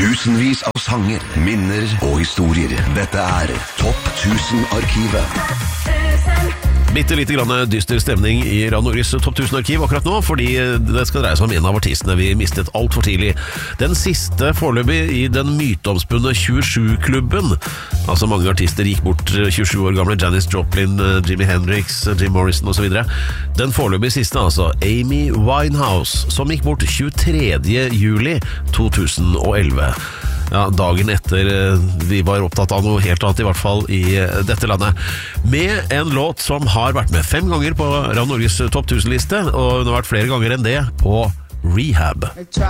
Tusenvis av sanger, minner og historier. Dette Topp 1000-arkivet. Bitte lite grann dyster stemning i Radio Norges Topp 1000-arkiv akkurat nå, fordi det skal dreie seg om en av artistene vi mistet alt for tidlig. Den siste foreløpig i den myteomspunne 27-klubben. Altså mange artister gikk bort, 27 år gamle Janis Joplin, Jimi Hendrix, Jim Morrison og så videre. Den foreløpig siste, altså Amy Winehouse, som gikk bort 23. juli 2011. Ja, dagen etter vi var opptatt av noe helt annet, i hvert fall i dette landet. Med en låt som har vært med 5 ganger på Radio Norges Topp 1000-liste, og hun har vært flere ganger enn det på Rehab.